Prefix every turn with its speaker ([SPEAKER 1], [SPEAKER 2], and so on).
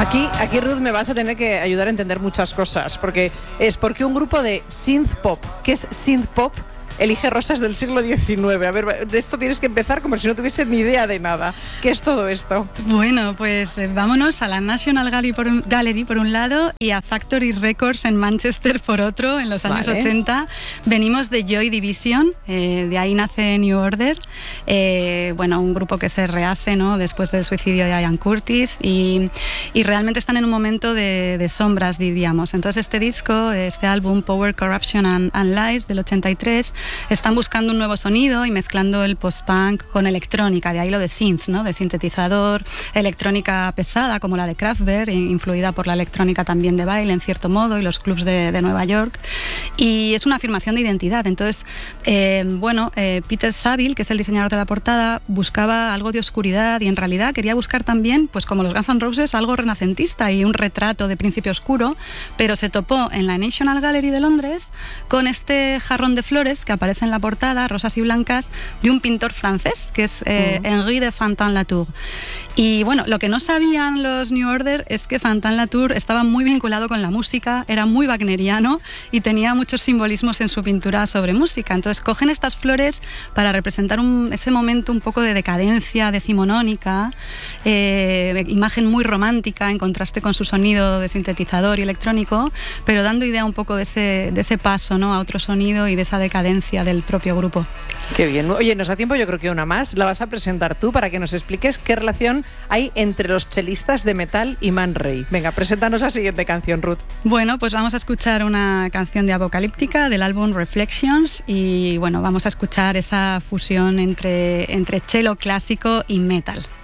[SPEAKER 1] Aquí Ruth me vas a tener que ayudar a entender muchas cosas, porque un grupo de synth pop, ¿qué es synth pop?, elige rosas del siglo XIX. A ver, de esto tienes que empezar como si no tuviese ni idea de nada. ¿Qué es todo esto?
[SPEAKER 2] Bueno, pues vámonos a la National Gallery por un lado y a Factory Records en Manchester por otro, en los años 80. Venimos de Joy Division, de ahí nace New Order, un grupo que se rehace, ¿no?, después del suicidio de Ian Curtis y realmente están en un momento de sombras, diríamos. Entonces este álbum Power, Corruption and Lies del 83, están buscando un nuevo sonido y mezclando el post-punk con electrónica, de ahí lo de synth, ¿no?, de sintetizador, electrónica pesada como la de Kraftwerk, influida por la electrónica también de baile en cierto modo y los clubs de Nueva York, y es una afirmación de identidad. Entonces, Peter Saville, que es el diseñador de la portada, buscaba algo de oscuridad y en realidad quería buscar también, pues como los Guns N' Roses, algo renacentista y un retrato de Príncipe Oscuro, pero se topó en la National Gallery de Londres con este jarrón de flores que aparece en la portada, rosas y blancas, de un pintor francés, que es Henri de Fantin-Latour. Y bueno, lo que no sabían los New Order es que Fantin-Latour estaba muy vinculado con la música, era muy wagneriano y tenía muchos simbolismos en su pintura sobre música. Entonces cogen estas flores para representar ese momento un poco de decadencia decimonónica, imagen muy romántica en contraste con su sonido de sintetizador y electrónico, pero dando idea un poco de ese paso, ¿no?, a otro sonido y de esa decadencia del propio grupo.
[SPEAKER 1] Qué bien. Oye, nos da tiempo, yo creo que una más. La vas a presentar tú para que nos expliques qué relación hay entre los chelistas de metal y Man Ray. Venga, preséntanos la siguiente canción, Ruth.
[SPEAKER 2] Bueno, pues vamos a escuchar una canción de Apocalíptica del álbum Reflections y bueno, vamos a escuchar esa fusión entre cello clásico y metal.